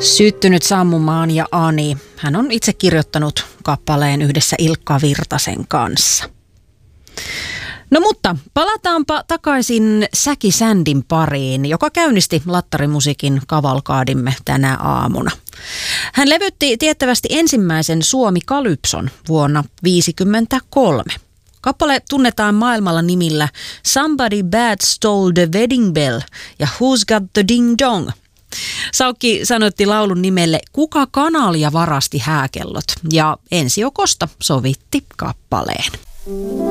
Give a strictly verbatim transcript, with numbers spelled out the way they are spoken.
Syttynyt sammumaan ja Ani. Hän on itse kirjoittanut kappaleen yhdessä Ilkka Virtasen kanssa. No mutta palataanpa takaisin Säki Sändin pariin, joka käynnisti lattarimusiikin kavalkaadimme tänä aamuna. Hän levytti tiettävästi ensimmäisen Suomi Kalypson vuonna tuhatyhdeksänsataaviisikymmentäkolme. Kappale tunnetaan maailmalla nimillä Somebody Bad Stole the Wedding Bell ja Who's Got the Ding Dong. Saukki sanoitti laulun nimelle Kuka kanalia varasti hääkellot ja Ensio Kosta sovitti kappaleen.